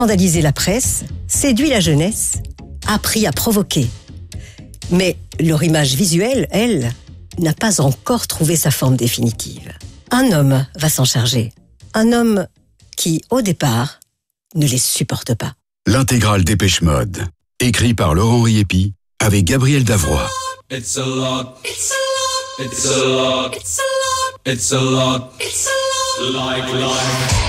Scandalisé la presse, séduit la jeunesse, appris à provoquer. Mais leur image visuelle, elle, n'a pas encore trouvé sa forme définitive. Un homme va s'en charger. Un homme qui, au départ, ne les supporte pas. L'intégrale Dépêche Mode, écrit par Laurent Riépi, avec Gabriel Davrois. It's a lot. It's a lot. It's a lot. It's a lot. It's a lot. Like life.